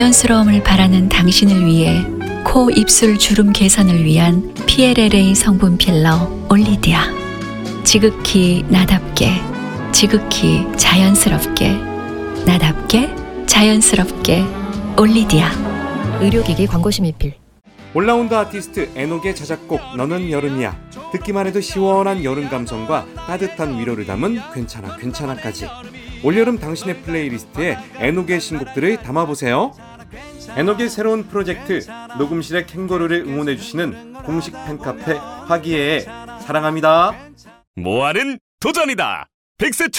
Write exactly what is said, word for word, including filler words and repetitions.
자연스러움을 바라는 당신을 위해 코 입술 주름 개선을 위한 피엘엘에이 성분 필러 올리디아. 지극히 나답게, 지극히 자연스럽게, 나답게 자연스럽게 올리디아. 의료기기 광고심의필. 올라운드 아티스트 에녹의 자작곡 너는 여름이야. 듣기만 해도 시원한 여름 감성과 따뜻한 위로를 담은 괜찮아 괜찮아까지. 올여름 당신의 플레이리스트에 에녹의 신곡들을 담아보세요. 에녹의 새로운 프로젝트 녹음실의 캥거루를 응원해주시는 공식 팬카페 화기애애 사랑합니다. 모아는 도전이다. 백세 초